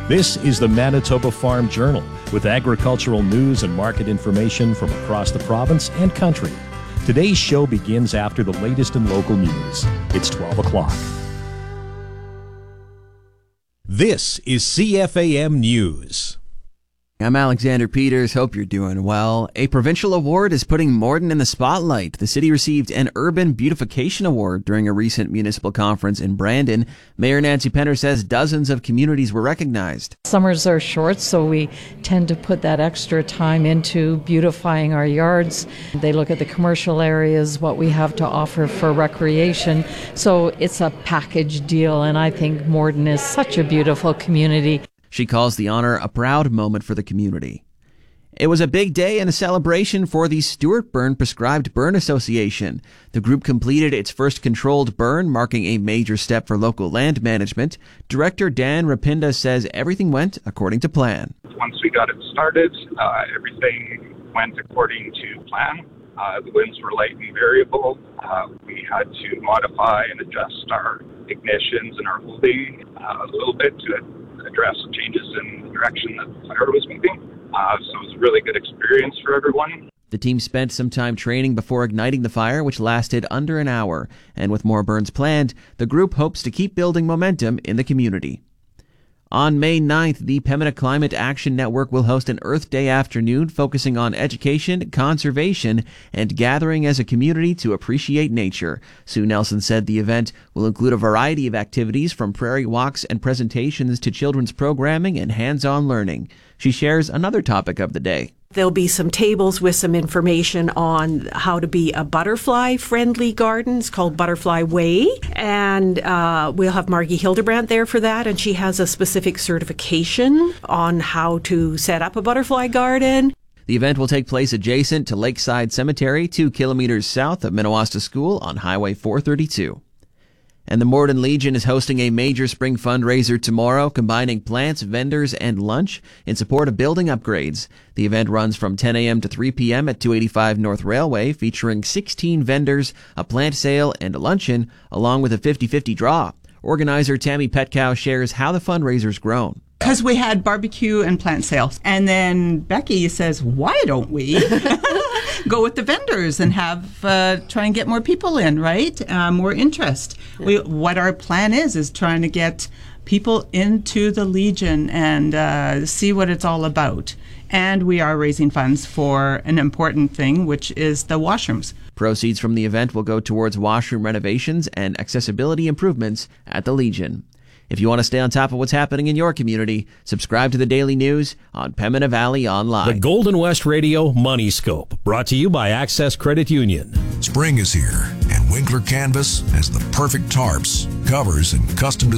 This is the Manitoba Farm Journal with agricultural news and market information from across the province and country. Today's show begins after the latest in local news. It's 12 o'clock. This is CFAM News. I'm Alexander Peters. Hope you're doing well. A provincial award is putting Morden in the spotlight. The city received an Urban Beautification Award during a recent municipal conference in Brandon. Mayor Nancy Penner says dozens of communities were recognized. Summers are short, so we tend to put that extra time into beautifying our yards. They look at the commercial areas, what we have to offer for recreation. So it's a package deal, and I think Morden is such a beautiful community. She calls the honor a proud moment for the community. It was a big day and a celebration for the Stuart Burn Prescribed Burn Association. The group completed its first controlled burn, marking a major step for local land management. Director Dan Rapinda says everything went according to plan. Once we got it started, everything went according to plan. The winds were light and variable. We had to modify and adjust our ignitions and our holding a little bit to address changes in the direction that the fire was moving. So it was a really good experience for everyone. The team spent some time training before igniting the fire, which lasted under an hour. And with more burns planned, the group hopes to keep building momentum in the community. On May 9th, the Pembina Climate Action Network will host an Earth Day afternoon focusing on education, conservation, and gathering as a community to appreciate nature. Sue Nelson said the event will include a variety of activities from prairie walks and presentations to children's programming and hands-on learning. She shares another topic of the day. There'll be some tables with some information on how to be a butterfly-friendly garden. It's called Butterfly Way. And we'll have Margie Hildebrandt there for that. And she has a specific certification on how to set up a butterfly garden. The event will take place adjacent to Lakeside Cemetery, 2 kilometers south of Minnewaska School on Highway 432. And the Morden Legion is hosting a major spring fundraiser tomorrow, combining plants, vendors, and lunch in support of building upgrades. The event runs from 10 a.m. to 3 p.m. at 285 North Railway, featuring 16 vendors, a plant sale, and a luncheon, along with a 50-50 draw. Organizer Tammy Petkow shares how the fundraiser's grown. Because we had barbecue and plant sales. And then Becky says, why don't we go with the vendors and have try and get more people in, right? More interest. What our plan is trying to get people into the Legion and see what it's all about. And we are raising funds for an important thing, which is the washrooms. Proceeds from the event will go towards washroom renovations and accessibility improvements at the Legion. If you want to stay on top of what's happening in your community, subscribe to the Daily News on Pembina Valley Online. The Golden West Radio Money Scope, brought to you by Access Credit Union. Spring is here, and Winkler Canvas has the perfect tarps, covers, and custom